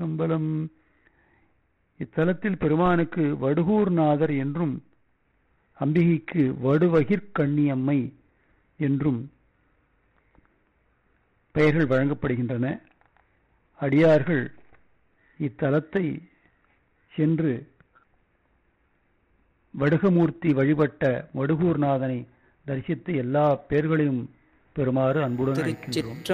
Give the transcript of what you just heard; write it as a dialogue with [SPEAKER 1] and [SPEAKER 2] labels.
[SPEAKER 1] திருச்சிற்றம்பலம். இத்தலத்தில் பெருமானுக்கு வடுகூர்நாதர் என்றும் அம்பிகைக்கு வடுவகிர்கண்ணியம்மை என்றும் பெயர்கள் வழங்கப்படுகின்றன. அடியார்கள் இத்தலத்தை சென்று வடுகமூர்த்தி வழிபட்ட வடுகூர்நாதனை தரிசித்து எல்லா பேர்களையும் பெறுமாறு அன்புடன் அழைக்கின்றோம்.